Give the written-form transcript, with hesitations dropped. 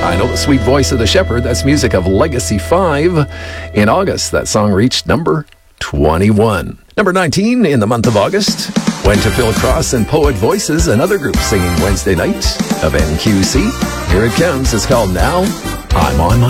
I Know the Sweet Voice of the Shepherd. That's music of Legacy 5. In August, that song reached number 21. Number 19 in the month of August went to Phil Cross and Poet Voices, another group singing Wednesday night of NQC. Here it comes. It's called Now I'm on My